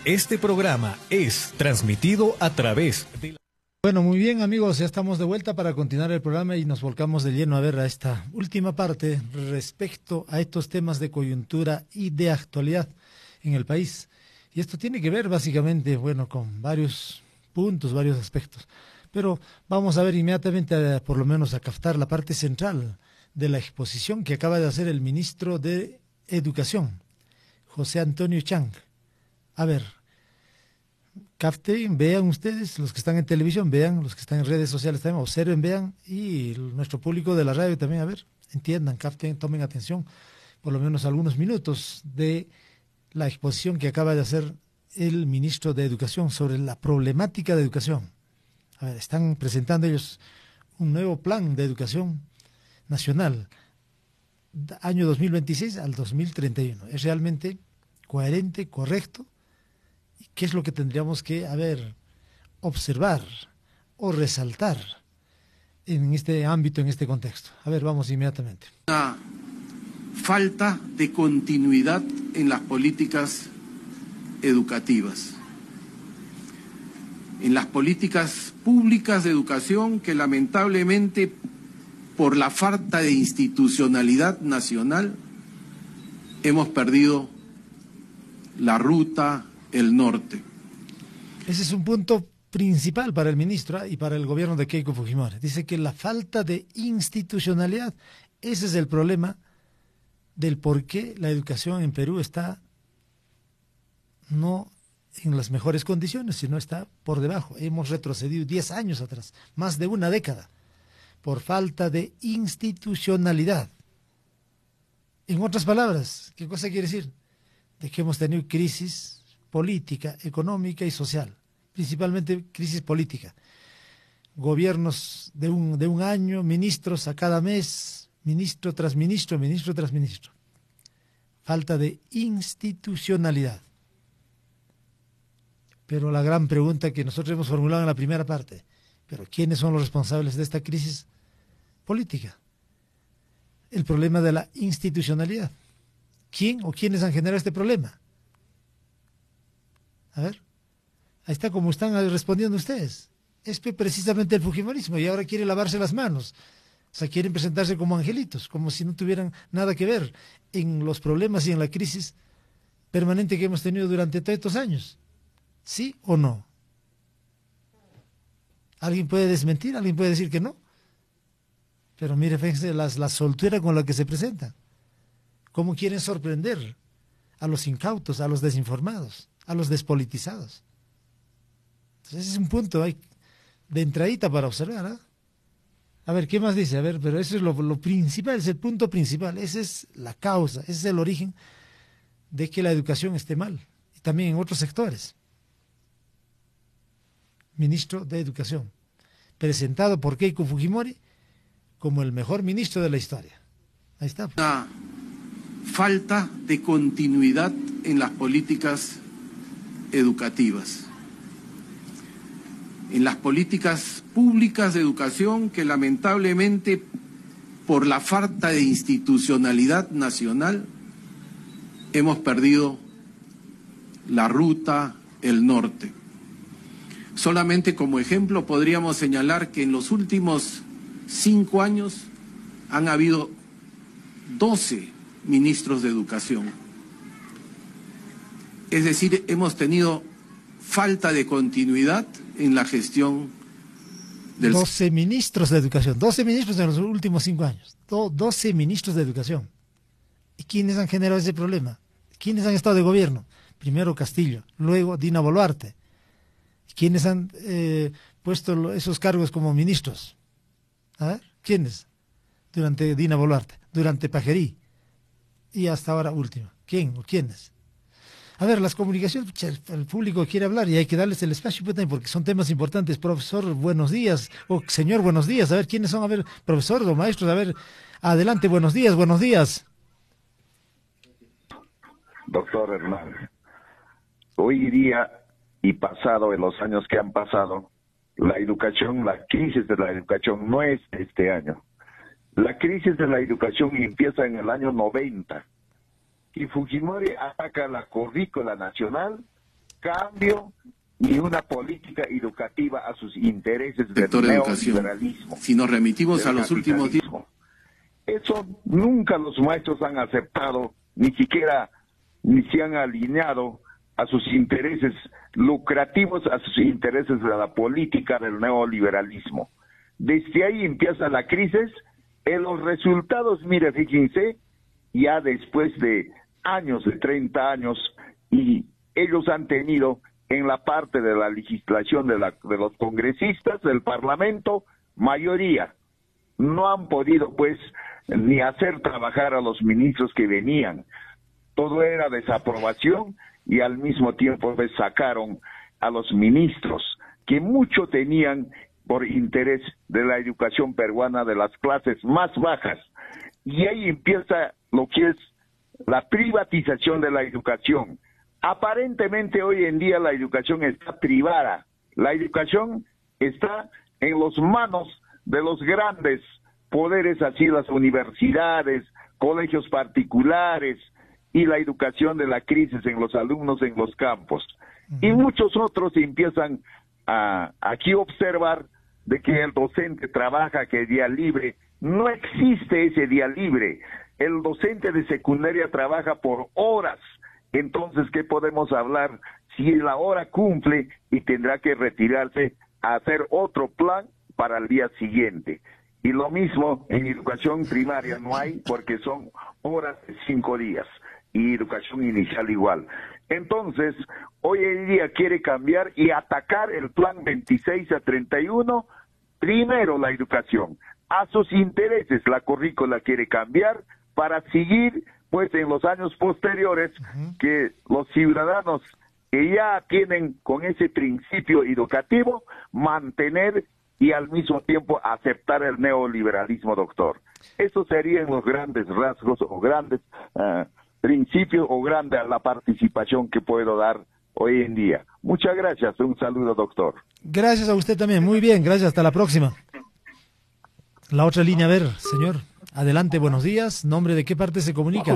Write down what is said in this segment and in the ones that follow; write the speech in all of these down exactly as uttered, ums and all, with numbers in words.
Este programa es transmitido a través de... Bueno, muy bien amigos, ya estamos de vuelta para continuar el programa y nos volcamos de lleno a ver a esta última parte respecto a estos temas de coyuntura y de actualidad en el país. Y esto tiene que ver básicamente, bueno, con varios puntos, varios aspectos. Pero vamos a ver inmediatamente, a, por lo menos a captar la parte central de la exposición que acaba de hacer el ministro de Educación, José Antonio Chang. A ver, capten, vean ustedes, los que están en televisión, vean, los que están en redes sociales también, observen, vean, y nuestro público de la radio también, a ver, entiendan, capten, tomen atención, por lo menos algunos minutos de la exposición que acaba de hacer el ministro de Educación sobre la problemática de educación. A ver, están presentando ellos un nuevo plan de educación nacional, año dos mil veintiséis al dos mil treinta y uno. Es realmente coherente, correcto. ¿Qué es lo que tendríamos que, a ver, observar o resaltar en este ámbito, en este contexto? A ver, vamos inmediatamente. Una falta de continuidad en las políticas educativas, en las políticas públicas de educación que lamentablemente por la falta de institucionalidad nacional hemos perdido la ruta, el norte. Ese es un punto principal para el ministro y para el gobierno de Keiko Fujimori. Dice que la falta de institucionalidad, ese es el problema del por qué la educación en Perú está no en las mejores condiciones, sino está por debajo. Hemos retrocedido diez años atrás, más de una década, por falta de institucionalidad. En otras palabras, ¿qué cosa quiere decir? De que hemos tenido crisis política, económica y social, principalmente crisis política. Gobiernos de un, de un año, ministros a cada mes, ministro tras ministro, ministro tras ministro. Falta de institucionalidad. Pero la gran pregunta que nosotros hemos formulado en la primera parte, ¿pero quiénes son los responsables de esta crisis política? El problema de la institucionalidad. ¿Quién o quiénes han generado este problema? A ver, ahí está como están respondiendo ustedes. Es precisamente el fujimorismo y ahora quiere lavarse las manos. O sea, quieren presentarse como angelitos, como si no tuvieran nada que ver en los problemas y en la crisis permanente que hemos tenido durante todos estos años. ¿Sí o no? ¿Alguien puede desmentir? ¿Alguien puede decir que no? Pero mire, fíjense la, la soltura con la que se presentan. ¿Cómo quieren sorprender a los incautos, a los desinformados, a los despolitizados? Entonces ese es un punto hay de entradita para observar, ¿eh? A ver, ¿qué más dice? A ver, pero eso es lo, lo principal, es el punto principal, esa es la causa, ese es el origen de que la educación esté mal, y también en otros sectores. Ministro de Educación, presentado por Keiko Fujimori como el mejor ministro de la historia. Ahí está. Una falta de continuidad en las políticas educativas, en las políticas públicas de educación que lamentablemente por la falta de institucionalidad nacional hemos perdido la ruta, el norte. Solamente como ejemplo podríamos señalar que en los últimos cinco años han habido doce ministros de educación. Es decir, hemos tenido falta de continuidad en la gestión del... doce ministros de educación, doce ministros en los últimos cinco años, doce ministros de educación. ¿Y quiénes han generado ese problema? ¿Quiénes han estado de gobierno? Primero Castillo, luego Dina Boluarte. ¿Quiénes han eh, puesto esos cargos como ministros? A ver, ¿quiénes? Durante Dina Boluarte, durante Pajerí y hasta ahora último. ¿Quién o quiénes? A ver, las comunicaciones, el público quiere hablar y hay que darles el espacio porque son temas importantes. Profesor, buenos días. O señor, buenos días. A ver, ¿quiénes son? A ver, profesores o maestros. A ver, adelante, buenos días, buenos días. Doctor Hernández, hoy día y pasado, en los años que han pasado, la educación, la crisis de la educación no es este año. La crisis de la educación empieza en el año noventa. Y Fujimori ataca la currícula nacional cambio y una política educativa a sus intereses del Sector educación. neoliberalismo. Si nos remitimos a del los últimos días. capitalismo. Eso nunca los maestros han aceptado, ni siquiera ni se han alineado a sus intereses lucrativos, a sus intereses de la política del neoliberalismo. Desde ahí empieza la crisis. En los resultados, mire, fíjense, ya después de años, de treinta años, y ellos han tenido en la parte de la legislación de, la, de los congresistas del Parlamento, mayoría. No han podido, pues, ni hacer trabajar a los ministros que venían. Todo era desaprobación y al mismo tiempo pues, sacaron a los ministros que mucho tenían por interés de la educación peruana de las clases más bajas. Y ahí empieza lo que es la privatización de la educación. Aparentemente hoy en día la educación está privada. La educación está en las manos de los grandes poderes, así las universidades, colegios particulares y la educación de la crisis en los alumnos en los campos. Uh-huh. Y muchos otros empiezan a aquí observar de que el docente trabaja, que día libre. No existe ese día libre. El docente de secundaria trabaja por horas. Entonces, ¿qué podemos hablar? Si la hora cumple y tendrá que retirarse a hacer otro plan para el día siguiente. Y lo mismo en educación primaria no hay, porque son horas de cinco días. Y educación inicial igual. Entonces, hoy en día quiere cambiar y atacar el plan veintiséis a treinta y uno, primero la educación. A sus intereses la currícula quiere cambiar para seguir, pues, en los años posteriores, uh-huh. que los ciudadanos que ya tienen con ese principio educativo, mantener y al mismo tiempo aceptar el neoliberalismo, doctor. Esos serían los grandes rasgos o grandes uh, principios o grande la participación que puedo dar hoy en día. Muchas gracias. Un saludo, doctor. Gracias a usted también. Muy bien. Gracias. Hasta la próxima. La otra línea, a ver, señor. Adelante, buenos días. ¿Nombre de qué parte se comunica?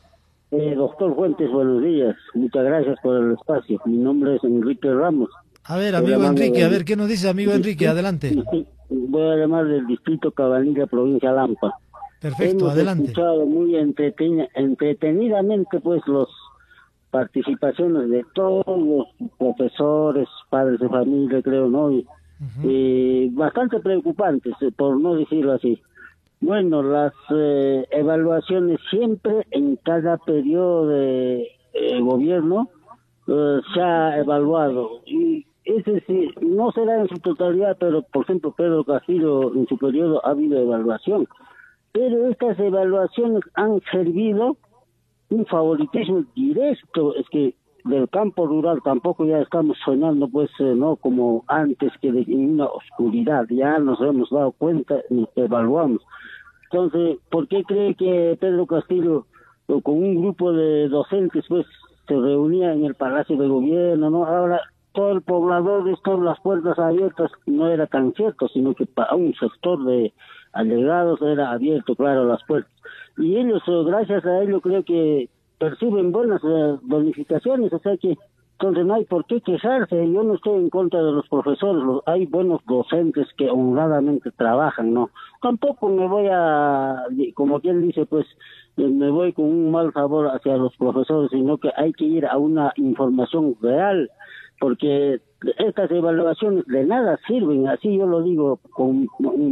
Eh, doctor Fuentes, buenos días. Muchas gracias por el espacio. Mi nombre es Enrique Ramos. A ver, amigo Enrique, de... a ver, ¿qué nos dice amigo Enrique? Adelante. Voy a llamar del distrito Cabanilla, provincia de Lampa. Perfecto, Hemos adelante. escuchado muy entreten... entretenidamente, pues, las participaciones de todos los profesores, padres de familia, creo, ¿no? Y, uh-huh. eh, bastante preocupantes, por no decirlo así. Bueno, las eh, evaluaciones siempre en cada periodo de eh, gobierno eh, se ha evaluado. Y ese sí, no será en su totalidad, pero por ejemplo Pedro Castillo en su periodo ha habido evaluación. Pero estas evaluaciones han servido un favoritismo directo, es que del campo rural tampoco ya estamos sonando pues eh, no como antes, que de, en una oscuridad, ya nos hemos dado cuenta y evaluamos. Entonces, ¿por qué cree que Pedro Castillo o con un grupo de docentes pues se reunía en el Palacio de Gobierno, no? Ahora todo el poblador de todas las puertas abiertas no era tan cierto, sino que para un sector de allegados era abierto, claro, las puertas. Y ellos, gracias a ello, creo que perciben buenas eh, bonificaciones, o sea que entonces no hay por qué quejarse. Yo no estoy en contra de los profesores, los, hay buenos docentes que honradamente trabajan, ¿no? Tampoco me voy a, como quien dice, pues, me voy con un mal sabor hacia los profesores, sino que hay que ir a una información real, porque estas evaluaciones de nada sirven, así yo lo digo, con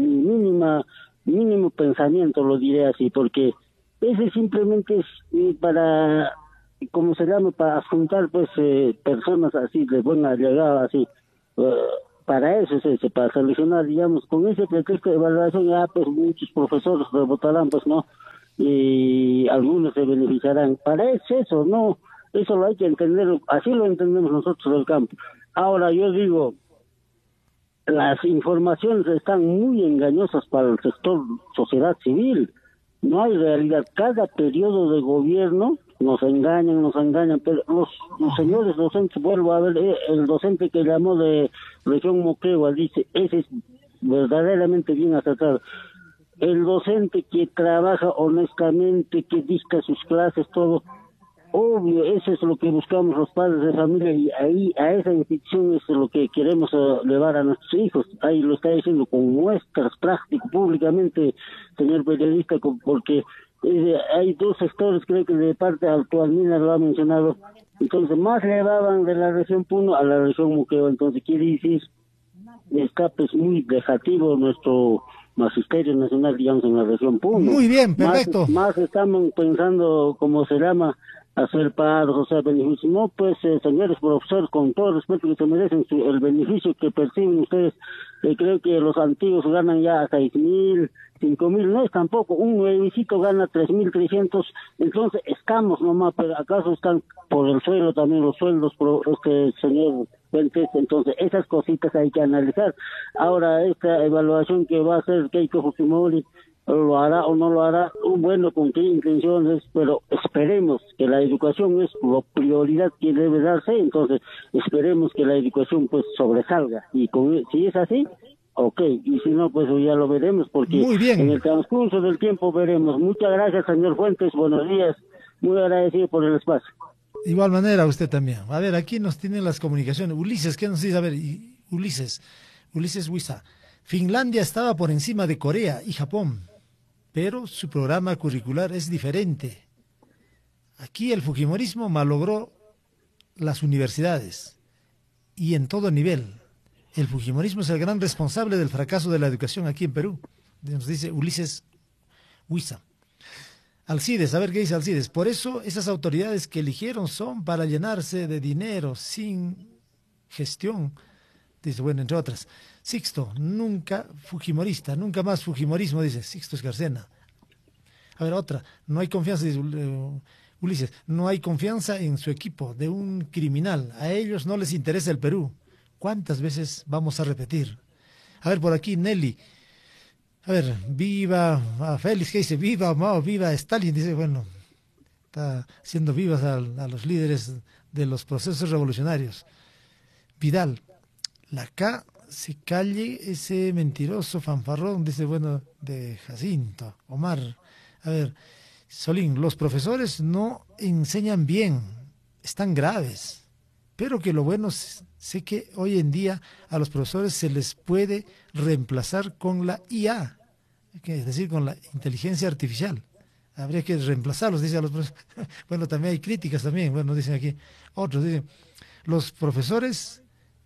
mínima mínimo pensamiento lo diré así, porque ese simplemente es para, como se llama, para juntar pues eh, personas así de buena llegada, así, uh, para eso es ese, para seleccionar, digamos, con ese pretexto de evaluación, ya pues muchos profesores rebotarán, pues no, y algunos se beneficiarán. Para eso, eso, no, eso lo hay que entender, así lo entendemos nosotros del campo. Ahora yo digo, las informaciones están muy engañosas para el sector sociedad civil. No hay realidad. Cada periodo de gobierno nos engañan, nos engañan, pero los, los señores docentes, vuelvo a ver, eh, el docente que llamó de región Moquegua dice, ese es verdaderamente bien acertado. El docente que trabaja honestamente, que dicta sus clases, todo, obvio, eso es lo que buscamos los padres de familia y ahí a esa institución es lo que queremos uh, llevar a nuestros hijos. Ahí lo está diciendo con muestras prácticas públicamente, señor periodista, con, porque eh, hay dos sectores, creo que de parte actualmente lo ha mencionado. Entonces, más llevaban de la región Puno a la región Moquegua. Entonces, quiere decir, está pues muy dejativo nuestro magisterio nacional, digamos, en la región Puno. Muy bien, perfecto. Más, más estamos pensando, como se llama, hacer paros, o sea, beneficios. No, pues, eh, señores profesores, con todo el respeto que se merecen, su, el beneficio que perciben ustedes, eh, creo que los antiguos ganan ya seis mil, cinco mil, no es tampoco, un nuevecito gana tres mil trescientos, entonces estamos nomás, pero acaso están por el suelo también los sueldos, por este señor Fuentes. Entonces esas cositas hay que analizar. Ahora, esta evaluación que va a hacer Keiko Fujimori, lo hará o no lo hará, bueno, con qué intenciones, pero esperemos que la educación es la prioridad que debe darse, entonces esperemos que la educación pues sobresalga, y con, si es así, ok, y si no, pues ya lo veremos, porque muy bien, en el transcurso del tiempo veremos. Muchas gracias, señor Fuentes, buenos días, muy agradecido por el espacio. De igual manera, usted también. A ver, aquí nos tienen las comunicaciones. Ulises, ¿qué nos dice? A ver, Ulises, Ulises Huiza. Finlandia estaba por encima de Corea y Japón, pero su programa curricular es diferente. Aquí el fujimorismo malogró las universidades y en todo nivel. El fujimorismo es el gran responsable del fracaso de la educación aquí en Perú, nos dice Ulises Huiza. Alcides, a ver qué dice Alcides. Por eso esas autoridades que eligieron son para llenarse de dinero sin gestión. Dice, bueno, entre otras. Sixto, nunca fujimorista, nunca más fujimorismo, dice Sixto Escarcena. A ver, otra, no hay confianza, dice uh, Ulises, no hay confianza en su equipo de un criminal. A ellos no les interesa el Perú. ¿Cuántas veces vamos a repetir? A ver, por aquí, Nelly. A ver, viva a Félix, que dice, viva Mao, viva Stalin, dice, bueno, está haciendo vivas a, a los líderes de los procesos revolucionarios. Vidal, la K se calle ese mentiroso fanfarrón, dice, bueno, de Jacinto, Omar. A ver, Solín, los profesores no enseñan bien, están graves, pero que lo bueno, sé que hoy en día a los profesores se les puede reemplazar con la I A, es decir, con la inteligencia artificial. Habría que reemplazarlos, dice a los profesores. Bueno, también hay críticas también, bueno, dicen aquí, otros dicen, los profesores,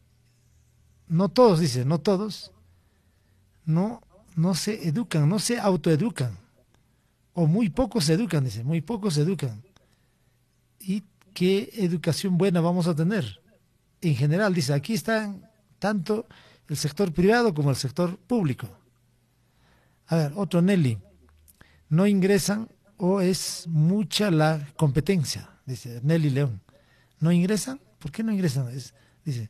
no todos, dice, no todos, no, no se educan, no se autoeducan, o muy pocos se educan, dice, muy pocos se educan. ¿Y qué educación buena vamos a tener? En general, dice, aquí están tanto el sector privado como el sector público. A ver, otro Nelly, no ingresan o es mucha la competencia, dice Nelly León. ¿No ingresan? ¿Por qué no ingresan? Es, dice,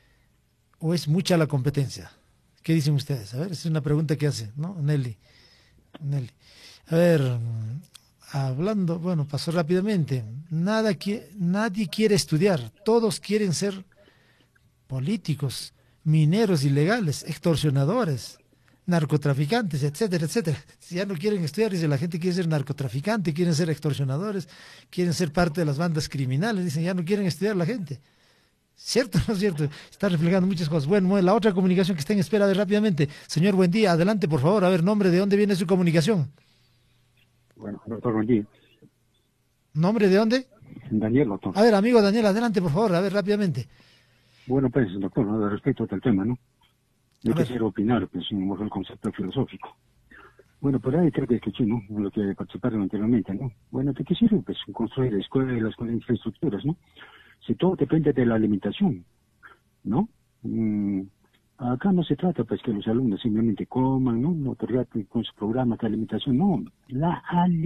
o es mucha la competencia. ¿Qué dicen ustedes? A ver, es una pregunta que hace, ¿no? Nelly. Nelly. A ver, hablando, bueno, pasó rápidamente. Nada que, nadie quiere estudiar, todos quieren ser políticos, mineros ilegales, extorsionadores, narcotraficantes, etcétera, etcétera. Si ya no quieren estudiar, dice, la gente quiere ser narcotraficante, quieren ser extorsionadores, quieren ser parte de las bandas criminales, dicen, ya no quieren estudiar la gente. ¿Cierto o no es cierto? Está reflejando muchas cosas. Bueno, bueno, la otra comunicación que está en espera de rápidamente. Señor, buen día, adelante, por favor. A ver, nombre, ¿de dónde viene su comunicación? Bueno, doctor, buen día. ¿Nombre de dónde? Daniel, doctor. A ver, amigo Daniel, adelante, por favor, a ver, rápidamente. Bueno, pues, doctor, ¿no? Respecto al tema, ¿no? Yo A ver. quisiera opinar, pues, en el concepto filosófico. Bueno, por ahí creo que escuché, ¿no? Lo que participaron anteriormente, ¿no? Bueno, te quisiera, pues, construir escuelas con infraestructuras, ¿no? Si todo depende de la alimentación, ¿no? Mm, acá no se trata, pues, que los alumnos simplemente coman, ¿no? No otorgar con su programa de alimentación, no. La alimentación.